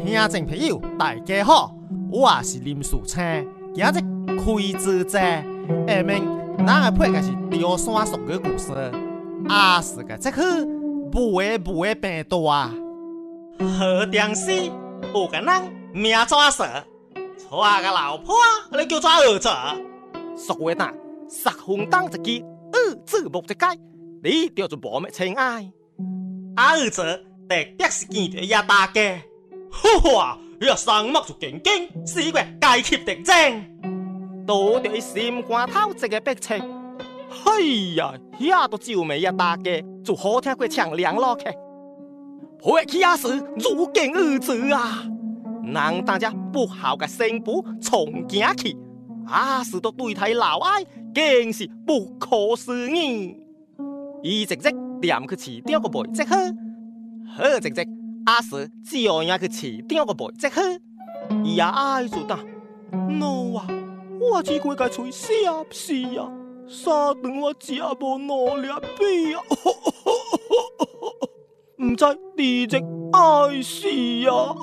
兄弟朋友，大家好，我是林树清。今日开支者，下面咱来配的是潮汕俗语故事。阿是个这去不会变大。好电视有个人名怎说？娶个老婆你叫做儿子。俗话呐，十分当一句，儿子无一解，你叫做无咩情爱。儿子特别是见到亚大家，哇！呀，生目就劲劲，是个阶级特征。到着伊心肝头一个逼切，哎呀，遐都皱眉呀大家，就好听过唱两落去。配起阿时如见儿子啊，让大家不好嘅新妇从惊去，阿时都对他老爱，更是不可思议。伊直直念去市场个卖即好，好直直。阿时照样去市场个卖即好，伊也爱做呾。喏啊，我只规个嘴写死啊，三顿我食无两粒米啊，唔知地直爱死啊！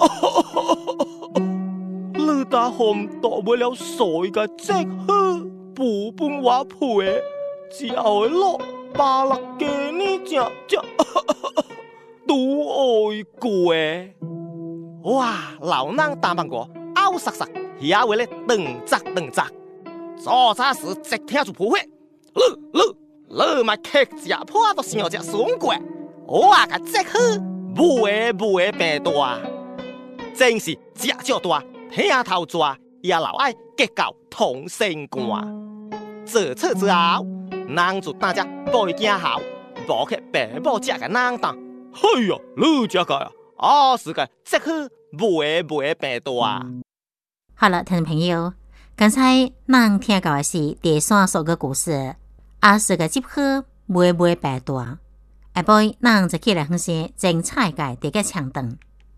你打hom到不了水个即好，不本我配，只后落巴勒给你食。都爱过，哇！老人打扮过，凹实实，遐位咧顿扎，做啥事一听就扑火。你咪客食破都想只爽过，我个即好不会变大，真是食少大，听头大，也老爱结交同性官。自此之后，人就大家背惊好，无去爸母食个人当。哎呀，你这个呀，阿是个即去不会变大。 好了，听众朋友，刚才咱听到的是第三首个故事，阿是个即去不会变大。下晡咱就起来分析精彩嘅第个唱段。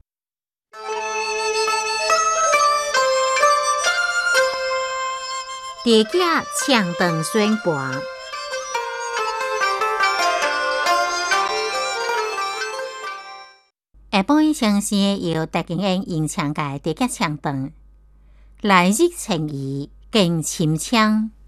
第个唱段宣判。下晡相信由大家演唱嘅第一唱段，来日情谊更深枪。